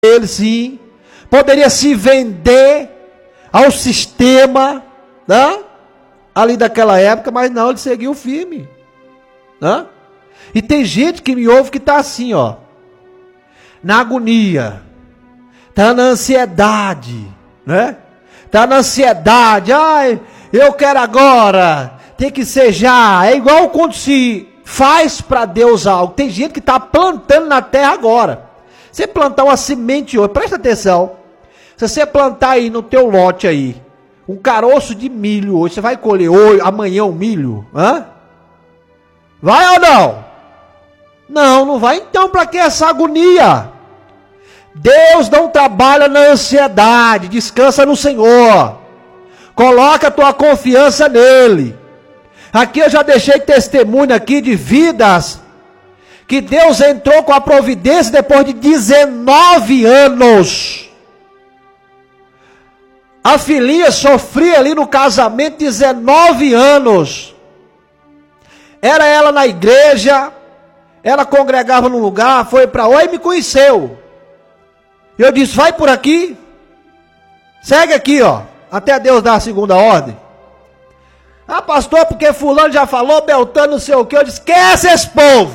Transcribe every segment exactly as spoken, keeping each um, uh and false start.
ele sim, poderia se vender ao sistema, né? Ali daquela época, mas não, ele seguiu firme, né? E tem gente que me ouve que está assim, ó, na agonia, está na ansiedade, né? Está na ansiedade, ai, eu quero agora, tem que ser já, é igual quando se faz para Deus algo, tem gente que está plantando na terra agora. Você plantar uma semente hoje, presta atenção, se você plantar aí no teu lote aí, um caroço de milho hoje, você vai colher hoje, amanhã o milho, hã? Vai ou não? Não, não vai, então para que essa agonia? Deus não trabalha na ansiedade, descansa no Senhor, coloca a tua confiança nele. Aqui eu já deixei testemunho aqui de vidas, que Deus entrou com a providência depois de dezenove anos. A filhinha sofria ali no casamento dezenove anos. Era ela na igreja, ela congregava num lugar, foi para lá e me conheceu. Eu disse, vai por aqui, segue aqui, ó, até Deus dar a segunda ordem. Ah, pastor, porque fulano já falou, Beltrano, não sei o que. Eu disse, esquece esse povo.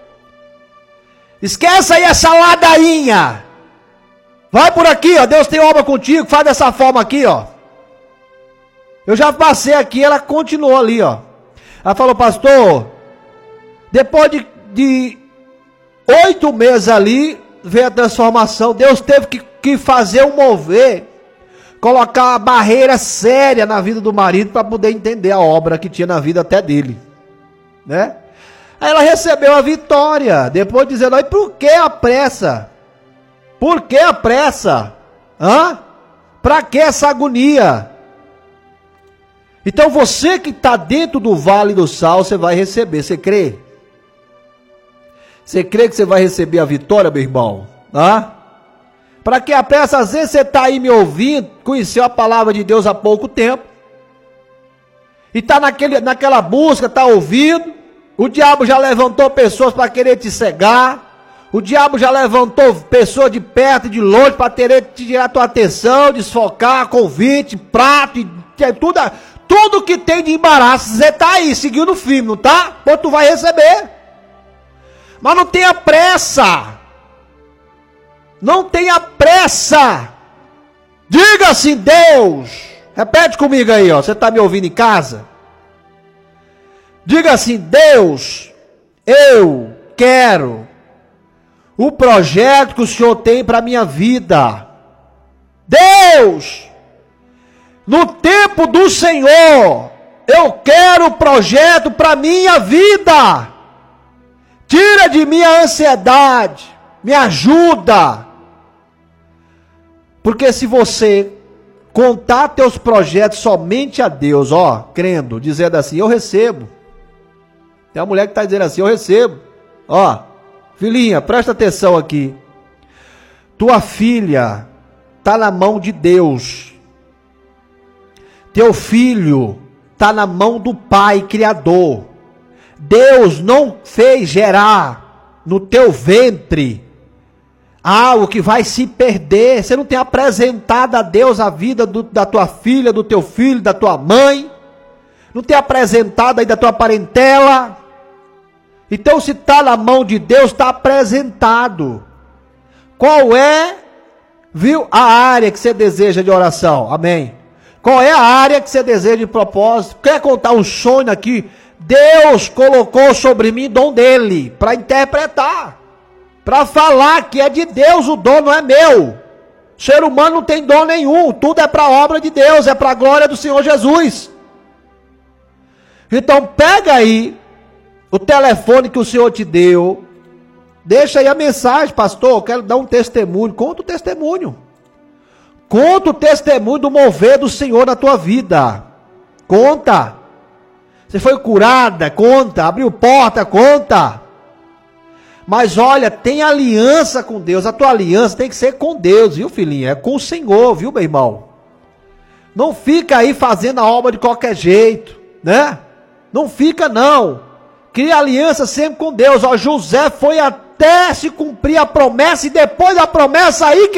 Esquece aí essa ladainha. Vai por aqui, ó, Deus tem obra contigo, faz dessa forma aqui, ó. Eu já passei aqui, ela continuou ali, ó. Ela falou, pastor, depois de, de oito meses ali, veio a transformação. Deus teve que, que fazer um mover, colocar uma barreira séria na vida do marido para poder entender a obra que tinha na vida até dele, né? Aí ela recebeu a vitória, depois dizendo, aí por que a pressa? Por que a pressa? Hã? Para que essa agonia? Então você que está dentro do vale do sal, você vai receber, você crê? Você crê que você vai receber a vitória, meu irmão? Hã? Para que a pressa? Às vezes você está aí me ouvindo, conheceu a palavra de Deus há pouco tempo, e está naquela busca, está ouvindo, o diabo já levantou pessoas para querer te cegar, o diabo já levantou pessoas de perto e de longe para querer te tirar a tua atenção, desfocar, convite, prato, e tudo, tudo que tem de embaraço, você está aí, seguindo firme, não está? Pô, tu vai receber, mas não tenha pressa, não tenha pressa, diga assim, Deus, repete comigo aí, ó, você está me ouvindo em casa? Diga assim, Deus, eu quero o projeto que o Senhor tem para a minha vida. Deus, no tempo do Senhor, eu quero o projeto para a minha vida. Tira de mim a ansiedade, me ajuda. Porque se você contar teus projetos somente a Deus, ó, crendo, dizendo assim, eu recebo. Tem uma mulher que está dizendo assim, eu recebo. Ó, filhinha, presta atenção aqui. Tua filha está na mão de Deus. Teu filho está na mão do Pai Criador. Deus não fez gerar no teu ventre algo que vai se perder. Você não tem apresentado a Deus a vida do, da tua filha, do teu filho, da tua mãe. Não tem apresentado aí da tua parentela. Então se está na mão de Deus, está apresentado. Qual é, viu, a área que você deseja de oração? Amém. Qual é a área que você deseja de propósito? Quer contar um sonho aqui? Deus colocou sobre mim dom dele, para interpretar, para falar que é de Deus, o dom não é meu. O ser humano não tem dom nenhum, tudo é para a obra de Deus, é para a glória do Senhor Jesus. Então pega aí o telefone que o Senhor te deu, deixa aí a mensagem, pastor, eu quero dar um testemunho. Conta o testemunho, conta o testemunho do mover do Senhor na tua vida, conta, você foi curada, conta, abriu porta, conta, mas olha, tem aliança com Deus, a tua aliança tem que ser com Deus, viu filhinha, é com o Senhor, viu meu irmão, não fica aí fazendo a obra de qualquer jeito, né, não fica não, cria aliança sempre com Deus. Ó, José foi a, até se cumprir a promessa, e depois da promessa aí que